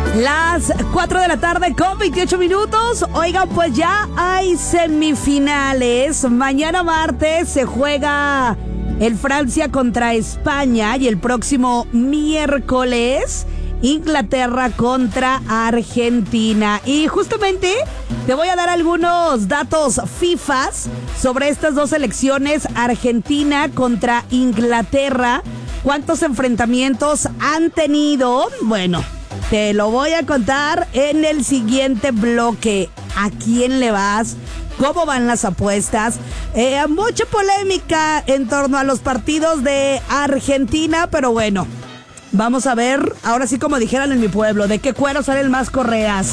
Las 4 de la tarde con 28 minutos. Oigan, pues ya hay semifinales. Mañana martes se juega el Francia contra España y el próximo miércoles Inglaterra contra Argentina. Y justamente te voy a dar algunos datos FIFAs sobre estas dos selecciones, Argentina contra Inglaterra. ¿Cuántos enfrentamientos han tenido? Bueno, te lo voy a contar en el siguiente bloque. ¿A quién le vas? ¿Cómo van las apuestas? Mucha polémica en torno a los partidos de Argentina, pero bueno, vamos a ver, ahora sí como dijeran en mi pueblo, ¿de qué cuero salen más correas?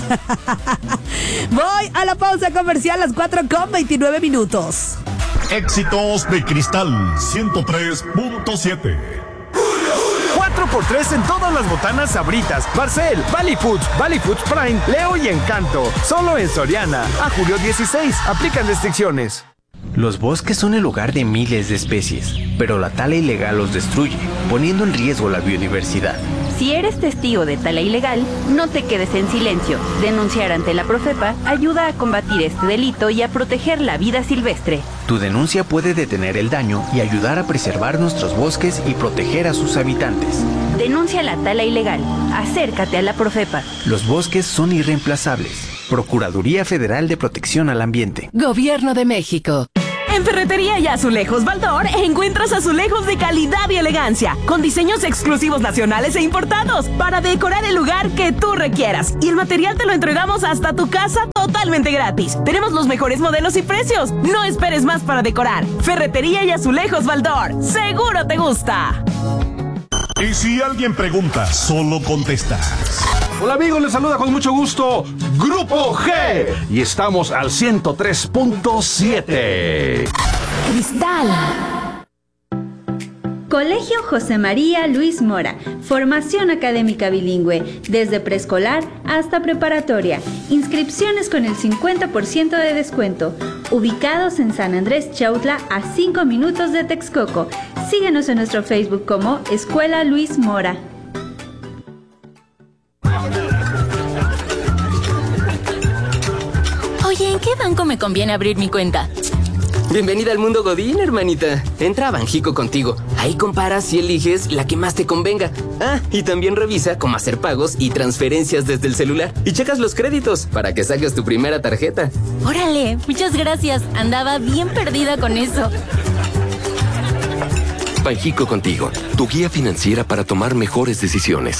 Voy a la pausa comercial a las 4 con 29 minutos. Éxitos de Cristal 103.7. 4x3 en todas las botanas Sabritas, Barcel, Valley Foods Prime, Leo y Encanto. Solo en Soriana. A julio 16. Aplican restricciones. Los bosques son el hogar de miles de especies, pero la tala ilegal los destruye, poniendo en riesgo la biodiversidad. Si eres testigo de tala ilegal, no te quedes en silencio. Denunciar ante la Profepa ayuda a combatir este delito y a proteger la vida silvestre. Tu denuncia puede detener el daño y ayudar a preservar nuestros bosques y proteger a sus habitantes. Denuncia la tala ilegal. Acércate a la Profepa. Los bosques son irreemplazables. Procuraduría Federal de Protección al Ambiente. Gobierno de México. En Ferretería y Azulejos Baldor encuentras azulejos de calidad y elegancia, con diseños exclusivos nacionales e importados, para decorar el lugar que tú requieras. Y el material te lo entregamos hasta tu casa totalmente gratis. Tenemos los mejores modelos y precios. No esperes más para decorar. Ferretería y Azulejos Baldor. ¡Seguro te gusta! Y si alguien pregunta, solo contestas. Hola amigos, les saluda con mucho gusto Grupo G y estamos al 103.7. Cristal. Colegio José María Luis Mora, formación académica bilingüe, desde preescolar hasta preparatoria, inscripciones con el 50% de descuento, ubicados en San Andrés Chautla a 5 minutos de Texcoco. Síguenos en nuestro Facebook como Escuela Luis Mora. Oye, ¿en qué banco me conviene abrir mi cuenta? Bienvenida al mundo Godín, hermanita. Entra a Banjico Contigo. Ahí comparas y eliges la que más te convenga. Ah, y también revisa cómo hacer pagos y transferencias desde el celular. Y checas los créditos para que saques tu primera tarjeta. Órale, muchas gracias. Andaba bien perdida con eso. Banjico Contigo, tu guía financiera para tomar mejores decisiones.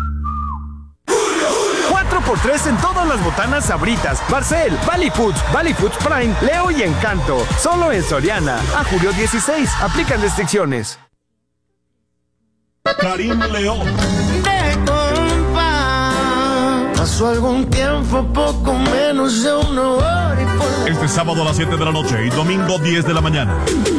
4x3 en todas las botanas Sabritas, Barcel, Valley Foods Prime, Leo y Encanto. Solo en Soriana. A julio 16. Aplican restricciones. Karim León. De compa, pasó algún tiempo, poco menos de una hora y por... Este sábado a las 7 de la noche y domingo 10 de la mañana.